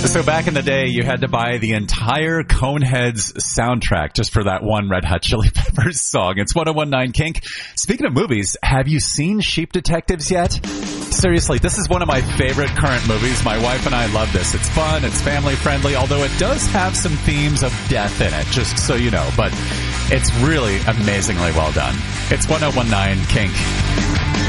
So back in the day, you had to buy the entire Coneheads soundtrack just for that one Red Hot Chili Peppers song. It's 101.9 Kink. Speaking of movies, have you seen Sheep Detectives yet? Seriously, this is one of my favorite current movies. My wife and I love this. It's fun, it's family friendly, although it does have some themes of death in it, just so you know. But it's really amazingly well done. It's 101.9 Kink.